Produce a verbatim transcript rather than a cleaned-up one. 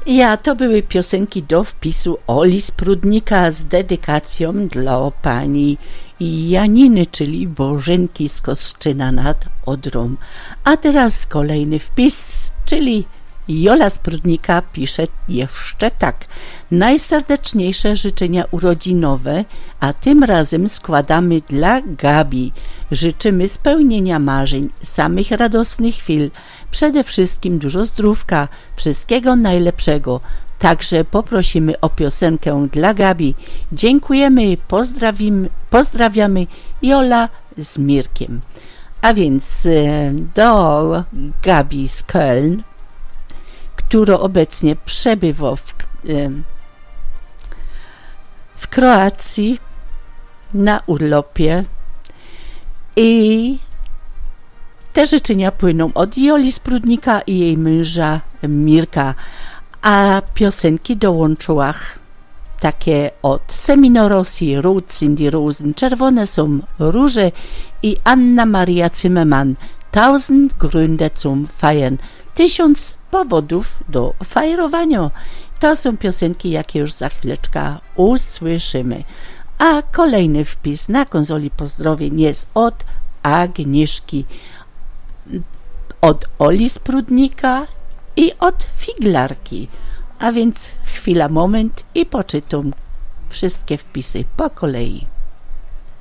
Ja, to były piosenki do wpisu Oli Sprudnika z dedykacją dla pani Janiny, czyli Bożenki z Kostrzyna nad Odrą. A teraz kolejny wpis, czyli Jola Sprudnika pisze jeszcze tak. Najserdeczniejsze życzenia urodzinowe, a tym razem składamy dla Gabi. Życzymy spełnienia marzeń, samych radosnych chwil, przede wszystkim dużo zdrówka, wszystkiego najlepszego. Także poprosimy o piosenkę dla Gabi. Dziękujemy, pozdrawimy, pozdrawiamy Jola z Mirkiem. A więc do Gabi z Köln, która obecnie przebywa w, w Kroacji na urlopie i te życzenia płyną od Joli Sprudnika i jej męża Mirka, a piosenki dołączyła takie od Semino Rossi, Rot sind die Rosen, Czerwone są róże i Anna Maria Zimmermann, Tausend Gründe zum Feiern, tysiąc powodów do fajrowania. To są piosenki, jakie już za chwileczkę usłyszymy. A kolejny wpis na konsoli pozdrowień jest od Agnieszki, od Oli Sprudnika i od Figlarki. A więc chwila, moment i poczytam wszystkie wpisy po kolei.